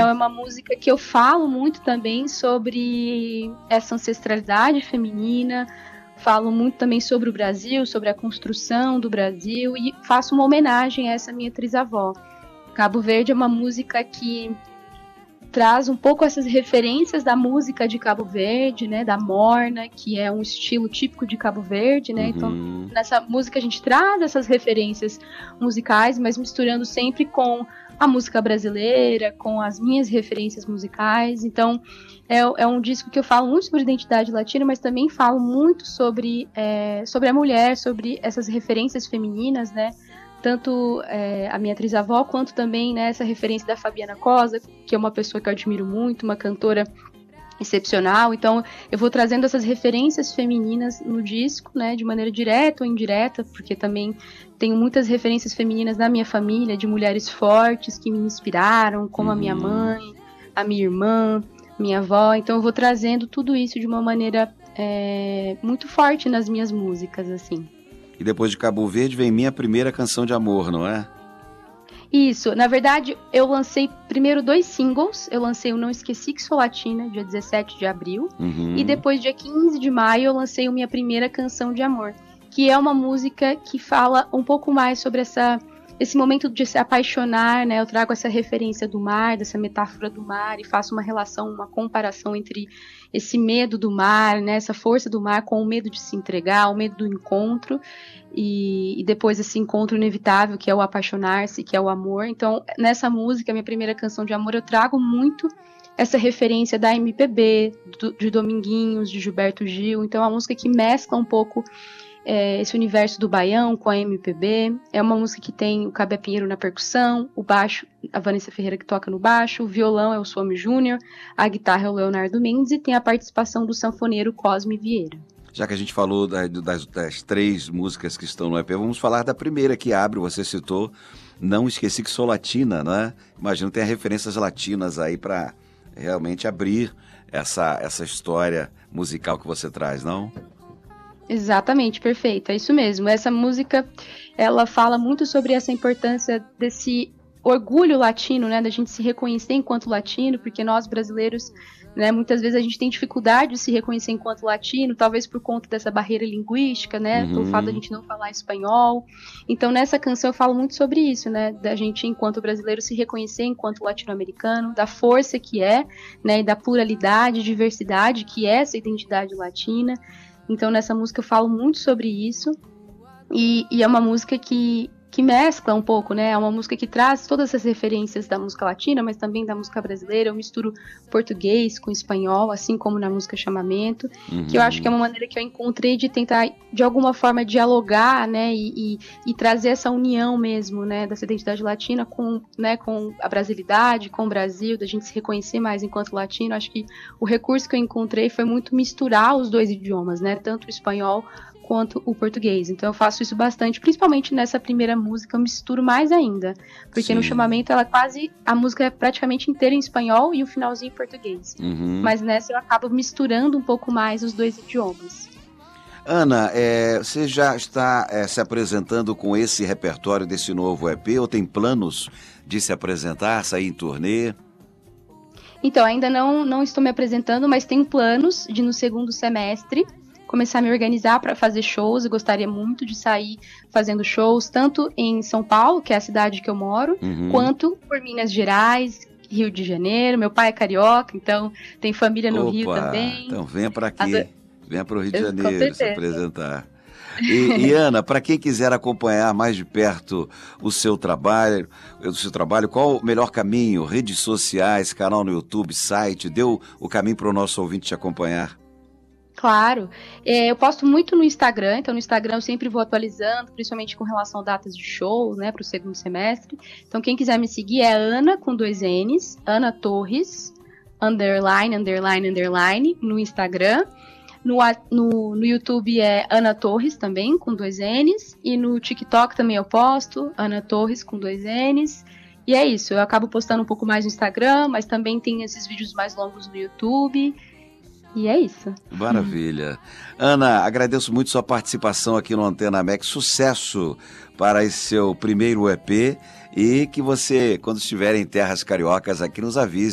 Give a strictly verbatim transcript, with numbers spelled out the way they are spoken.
Então é uma música que eu falo muito também sobre essa ancestralidade feminina, falo muito também sobre o Brasil, sobre a construção do Brasil e faço uma homenagem a essa minha trisavó. Cabo Verde é uma música que traz um pouco essas referências da música de Cabo Verde, né, da morna, que é um estilo típico de Cabo Verde, né, uhum. Então nessa música a gente traz essas referências musicais, mas misturando sempre com a música brasileira, com as minhas referências musicais. Então é, é um disco que eu falo muito sobre identidade latina, mas também falo muito sobre, é, sobre a mulher, sobre essas referências femininas, né, tanto é, a minha trisavó, quanto também, né, essa referência da Fabiana Cosa, que é uma pessoa que eu admiro muito, uma cantora excepcional. Então eu vou trazendo essas referências femininas no disco, né, de maneira direta ou indireta, porque também tenho muitas referências femininas na minha família, de mulheres fortes que me inspiraram, como uhum. a minha mãe, a minha irmã, minha avó. Então eu vou trazendo tudo isso de uma maneira é, muito forte nas minhas músicas, assim. E depois de Cabo Verde vem Minha Primeira Canção de Amor, não é? Isso, na verdade eu lancei primeiro dois singles. Eu lancei o Não Esqueci Que Sou Latina, dia dezessete de abril, uhum. e depois dia quinze de maio eu lancei o Minha Primeira Canção de Amor, que é uma música que fala um pouco mais sobre essa, esse momento de se apaixonar, né? Eu trago essa referência do mar, dessa metáfora do mar, e faço uma relação, uma comparação entre esse medo do mar, né? Essa força do mar com o medo de se entregar, o medo do encontro, e, e depois esse encontro inevitável, que é o apaixonar-se, que é o amor. Então, nessa música, minha primeira canção de amor, eu trago muito essa referência da M P B, do, de Dominguinhos, de Gilberto Gil. Então, é uma música que mescla um pouco É, esse universo do baião com a M P B. É uma música que tem o Cabé Pinheiro na percussão, o baixo, a Vanessa Ferreira que toca no baixo, o violão é o Suami Júnior, a guitarra é o Leonardo Mendes e tem a participação do sanfoneiro Cosme Vieira. Já que a gente falou da, das, das três músicas que estão no E P, vamos falar da primeira que abre, você citou, Não Esqueci Que Sou Latina, né? Imagino que tem referências latinas aí para realmente abrir essa, essa história musical que você traz, não? Exatamente, perfeito, é isso mesmo. Essa música, ela fala muito sobre essa importância desse orgulho latino, né, da gente se reconhecer enquanto latino, porque nós brasileiros, né, muitas vezes a gente tem dificuldade de se reconhecer enquanto latino, talvez por conta dessa barreira linguística, né, uhum. pelo fato da gente não falar espanhol. Então nessa canção eu falo muito sobre isso, né, da gente enquanto brasileiro se reconhecer enquanto latino-americano, da força que é, né, e da pluralidade, diversidade que é essa identidade latina. Então nessa música eu falo muito sobre isso, e, e é uma música que, que mescla um pouco, né? É uma música que traz todas essas referências da música latina, mas também da música brasileira. Eu misturo português com espanhol, assim como na música Chamamento, uhum. que eu acho que é uma maneira que eu encontrei de tentar, de alguma forma, dialogar, né? E, e, e trazer essa união mesmo, né? Dessa identidade latina com, né? com a brasilidade, com o Brasil, da gente se reconhecer mais enquanto latino. Acho que o recurso que eu encontrei foi muito misturar os dois idiomas, né? Tanto o espanhol quanto o português. Então eu faço isso bastante, principalmente nessa primeira música eu misturo mais ainda, porque Sim. no Chamamento ela quase, a música é praticamente inteira em espanhol e o finalzinho em português, uhum. mas nessa eu acabo misturando um pouco mais os dois idiomas. Ana, é, você já está é, se apresentando com esse repertório desse novo E P, ou tem planos de se apresentar, sair em turnê? Então, ainda não, não estou me apresentando, mas tenho planos de no segundo semestre começar a me organizar para fazer shows. Eu gostaria muito de sair fazendo shows, tanto em São Paulo, que é a cidade que eu moro, uhum. quanto por Minas Gerais, Rio de Janeiro. Meu pai é carioca, então tem família no Opa, Rio também. Então venha para aqui, As... venha para o Rio de Janeiro se apresentar. E, e Ana, para quem quiser acompanhar mais de perto o seu trabalho, o seu trabalho, qual o melhor caminho? Redes sociais, canal no YouTube, site, deu o caminho para o nosso ouvinte te acompanhar? Claro, é, eu posto muito no Instagram, então no Instagram eu sempre vou atualizando, principalmente com relação a datas de shows, né, para o segundo semestre. Então quem quiser me seguir é Ana, com dois N's, Ana Torres, underline, underline, underline, no Instagram. No, no, no YouTube é Ana Torres também, com dois N's, e no TikTok também eu posto, Ana Torres com dois N's. E é isso, eu acabo postando um pouco mais no Instagram, mas também tem esses vídeos mais longos no YouTube. E é isso. Maravilha. Ana, agradeço muito sua participação aqui no Antena Max. Sucesso para esse seu primeiro E P e que você, quando estiver em terras cariocas aqui, nos avise.